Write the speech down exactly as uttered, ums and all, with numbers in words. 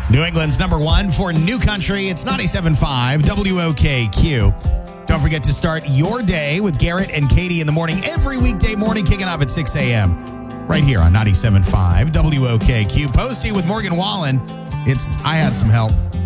New England's number one for New Country. It's ninety-seven point five W O K Q. Don't forget to start your day with Garrett and Katie in the morning every weekday morning, kicking off at six a.m. right here on ninety-seven point five W O K Q. Posty with Morgan Wallen. It's I Had Some Help.